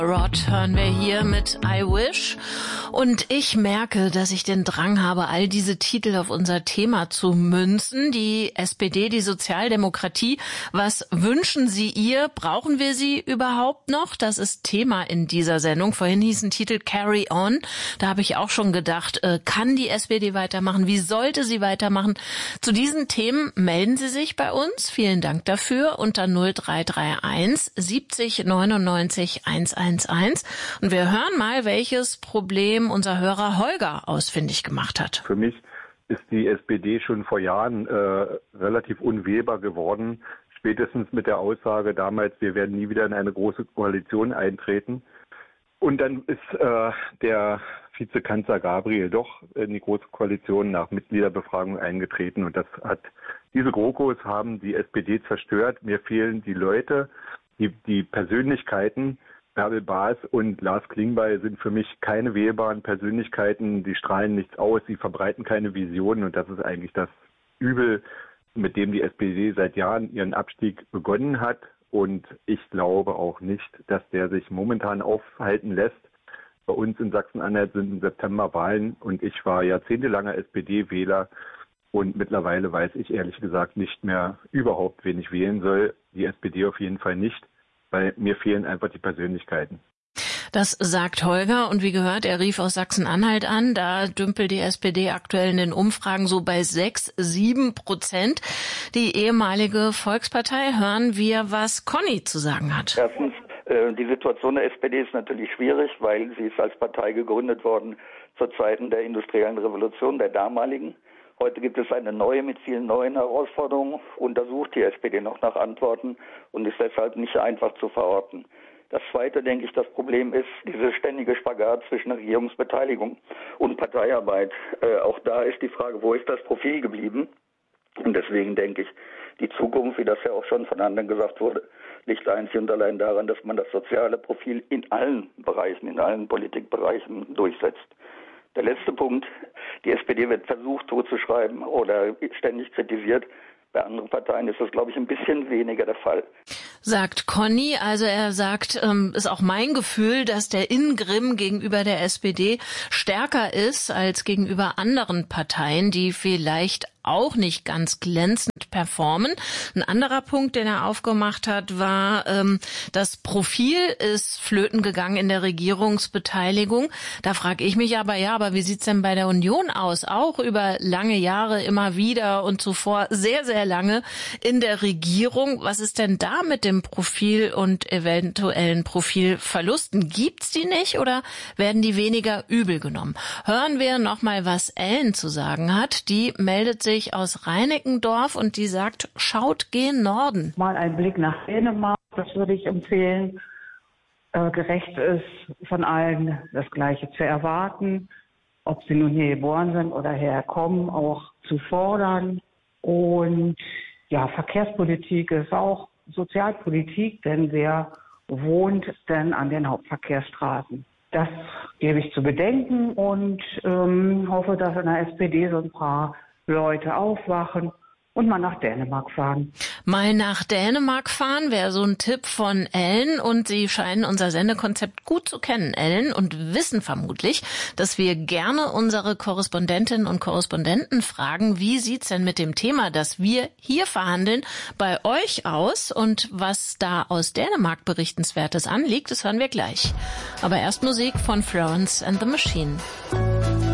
Rod hören wir hier mit I Wish. Und ich merke, dass ich den Drang habe, all diese Titel auf unser Thema zu münzen. Die SPD, die Sozialdemokratie. Was wünschen Sie ihr? Brauchen wir sie überhaupt noch? Das ist Thema in dieser Sendung. Vorhin hieß ein Titel Carry On. Da habe ich auch schon gedacht, kann die SPD weitermachen? Wie sollte sie weitermachen? Zu diesen Themen melden Sie sich bei uns. Vielen Dank dafür unter 0331 70 99 111. Und wir hören mal, welches Problem unser Hörer Holger ausfindig gemacht hat. Für mich ist die SPD schon vor Jahren relativ unwählbar geworden. Spätestens mit der Aussage damals, wir werden nie wieder in eine große Koalition eintreten. Und dann ist der Vizekanzler Gabriel doch in die Große Koalition nach Mitgliederbefragung eingetreten. Und diese GroKos haben die SPD zerstört. Mir fehlen die Leute, die Persönlichkeiten. Bärbel Baas und Lars Klingbeil sind für mich keine wählbaren Persönlichkeiten. Die strahlen nichts aus, sie verbreiten keine Visionen. Und das ist eigentlich das Übel, mit dem die SPD seit Jahren ihren Abstieg begonnen hat. Und ich glaube auch nicht, dass der sich momentan aufhalten lässt. Bei uns in Sachsen-Anhalt sind im September Wahlen und ich war jahrzehntelanger SPD-Wähler. Und mittlerweile weiß ich ehrlich gesagt nicht mehr überhaupt, wen ich wählen soll. Die SPD auf jeden Fall nicht, weil mir fehlen einfach die Persönlichkeiten. Das sagt Holger und wie gehört, er rief aus Sachsen-Anhalt an. Da dümpelt die SPD aktuell in den Umfragen so bei 6-7%. Die ehemalige Volkspartei, hören wir, was Conny zu sagen hat. Erstens, die Situation der SPD ist natürlich schwierig, weil sie ist als Partei gegründet worden zu Zeiten der industriellen Revolution, der damaligen. Heute gibt es eine neue mit vielen neuen Herausforderungen und da sucht die SPD noch nach Antworten und ist deshalb nicht einfach zu verorten. Das Zweite, denke ich, das Problem ist diese ständige Spagat zwischen Regierungsbeteiligung und Parteiarbeit. Auch da ist die Frage, wo ist das Profil geblieben? Und deswegen denke ich, die Zukunft, wie das ja auch schon von anderen gesagt wurde, liegt einzig und allein daran, dass man das soziale Profil in allen Bereichen, in allen Politikbereichen durchsetzt. Der letzte Punkt, die SPD wird versucht totzuschreiben oder ständig kritisiert. Bei anderen Parteien ist das, glaube ich, ein bisschen weniger der Fall. Sagt Conny, also er sagt, ist auch mein Gefühl, dass der Ingrimm gegenüber der SPD stärker ist als gegenüber anderen Parteien, die vielleicht auch nicht ganz glänzend performen. Ein anderer Punkt, den er aufgemacht hat, war, das Profil ist flöten gegangen in der Regierungsbeteiligung. Da frage ich mich aber, aber wie sieht's denn bei der Union aus? Auch über lange Jahre immer wieder und zuvor sehr, sehr lange in der Regierung. Was ist denn da mit dem Profil und eventuellen Profilverlusten? Gibt's die nicht oder werden die weniger übel genommen? Hören wir nochmal, was Ellen zu sagen hat. Die meldet sich aus Reinickendorf und die sagt, schaut gen Norden. Mal ein Blick nach Dänemark, das würde ich empfehlen. Gerecht ist, von allen das Gleiche zu erwarten, ob sie nun hier geboren sind oder herkommen, auch zu fordern. Und Verkehrspolitik ist auch Sozialpolitik, denn wer wohnt denn an den Hauptverkehrsstraßen? Das gebe ich zu bedenken und hoffe, dass in der SPD so ein paar Leute aufwachen und mal nach Dänemark fahren. Mal nach Dänemark fahren wäre so ein Tipp von Ellen und Sie scheinen unser Sendekonzept gut zu kennen, Ellen, und wissen vermutlich, dass wir gerne unsere Korrespondentinnen und Korrespondenten fragen, wie sieht's denn mit dem Thema, das wir hier verhandeln, bei euch aus und was da aus Dänemark Berichtenswertes anliegt, das hören wir gleich. Aber erst Musik von Florence and the Machine.